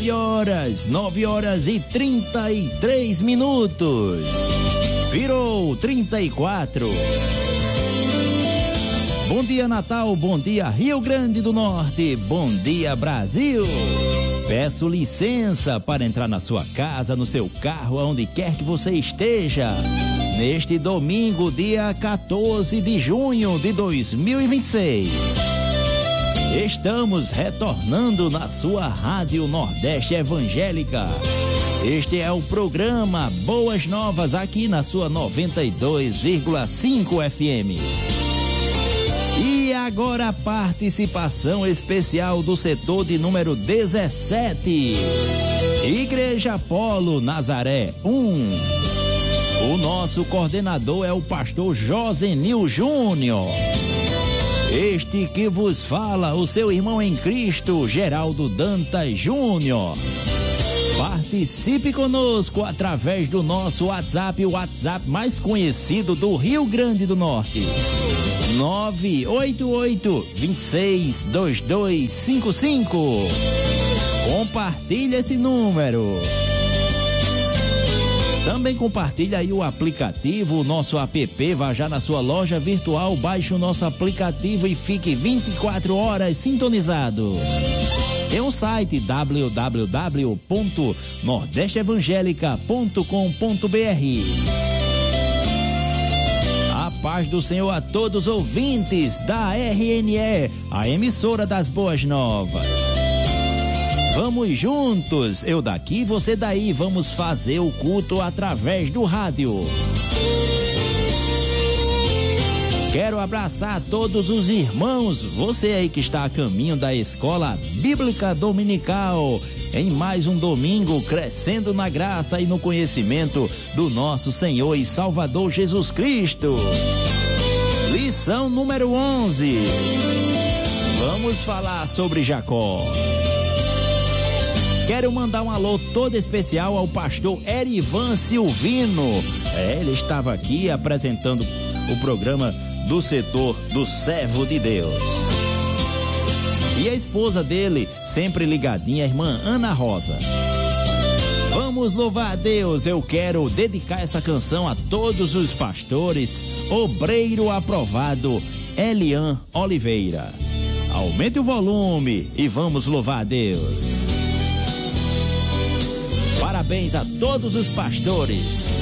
9 horas e 33 minutos. Virou 34. Bom dia, Natal, bom dia, Rio Grande do Norte, bom dia, Brasil. Peço licença para entrar na sua casa, no seu carro, aonde quer que você esteja. Neste domingo, dia 14 de junho de 2026. Estamos retornando na sua Rádio Nordeste Evangélica. Este é o programa Boas Novas, aqui na sua 92,5 FM. E agora a participação especial do setor de número 17. Igreja Apolo Nazaré 1. O nosso coordenador é o pastor Josenil Júnior. Este que vos fala, o seu irmão em Cristo, Geraldo Dantas Júnior. Participe conosco através do nosso WhatsApp, o WhatsApp mais conhecido do Rio Grande do Norte. 988-262255. Compartilhe esse número. Também compartilha aí o aplicativo, o nosso app, vá já na sua loja virtual, baixe o nosso aplicativo e fique 24 horas sintonizado. Tem um site www.nordesteevangelica.com.br. A paz do Senhor a todos os ouvintes da RNE, a emissora das Boas Novas. Vamos juntos, eu daqui, você daí, vamos fazer o culto através do rádio. Quero abraçar todos os irmãos, você aí que está a caminho da Escola Bíblica Dominical, em mais um domingo, crescendo na graça e no conhecimento do nosso Senhor e Salvador Jesus Cristo. Lição número 11. Vamos falar sobre Jacó. Quero mandar um alô todo especial ao pastor Erivan Silvino. Ele estava aqui apresentando o programa do setor do Servo de Deus. E a esposa dele, sempre ligadinha, a irmã Ana Rosa. Vamos louvar a Deus. Eu quero dedicar essa canção a todos os pastores. Obreiro aprovado, Elian Oliveira. Aumente o volume e vamos louvar a Deus. Parabéns a todos os pastores.